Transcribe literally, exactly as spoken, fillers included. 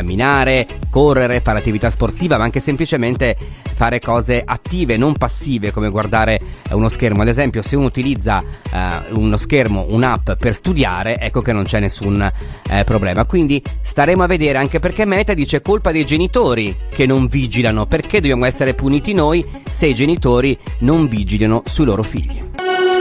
camminare, correre, fare attività sportiva, ma anche semplicemente fare cose attive, non passive, come guardare uno schermo. Ad esempio, se uno utilizza uh, uno schermo, un'app per studiare, ecco che non c'è nessun uh, problema. Quindi staremo a vedere, anche perché Meta dice colpa dei genitori che non vigilano. Perché dobbiamo essere puniti noi se i genitori non vigilano sui loro figli?